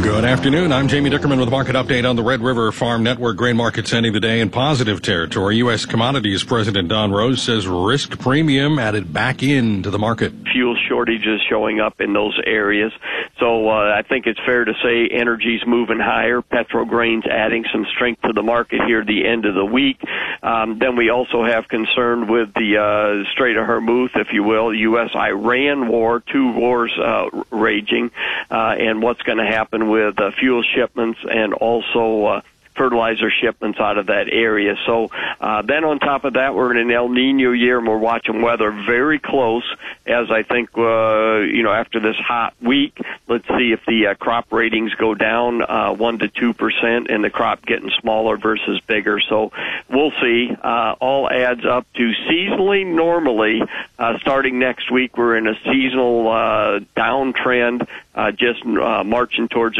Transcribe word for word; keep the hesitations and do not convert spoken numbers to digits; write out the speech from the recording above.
Good afternoon. I'm Jamie Dickerman with a market update on the Red River Farm Network. Grain markets ending the day in positive territory. U S Commodities President Don Rose says risk premium added back into the market. Fuel shortages showing up in those areas. So uh, I think it's fair to say energy's moving higher. Petro grains adding some strength to the market here at the end of the week. Um, then we also have concern with the uh, Strait of Hormuz, if you will, U S Iran war, two wars uh, raging, uh, and what's going to happen with uh, fuel shipments and also uh, fertilizer shipments out of that area. So uh, then on top of that, we're in an El Nino year, and we're watching weather very close, as I think, uh, you know, after this hot week, let's see if the uh, crop ratings go down uh, one to two percent and the crop getting smaller versus bigger. So we'll see. Uh, all adds up to seasonally, normally, uh, starting next week, we're in a seasonal uh, downtrend, uh, just uh, marching towards